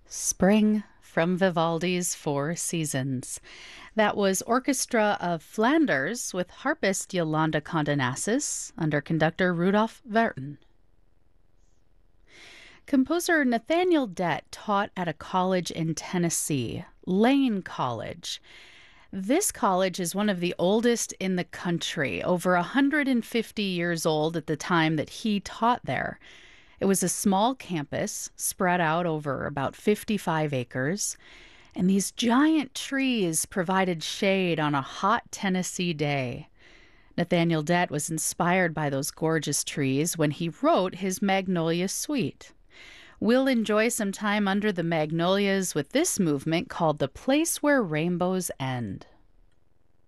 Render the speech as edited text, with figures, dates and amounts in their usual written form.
Spring from Vivaldi's Four Seasons. That was Orchestra of Flanders with harpist Yolanda Condonassis under conductor Rudolf Verton. Composer Nathaniel Dett taught at a college in Tennessee, Lane College. This college is one of the oldest in the country, over 150 years old at the time that he taught there. It was a small campus spread out over about 55 acres, and these giant trees provided shade on a hot Tennessee day. Nathaniel Dett was inspired by those gorgeous trees when he wrote his Magnolia Suite. We'll enjoy some time under the magnolias with this movement called The Place Where Rainbows End.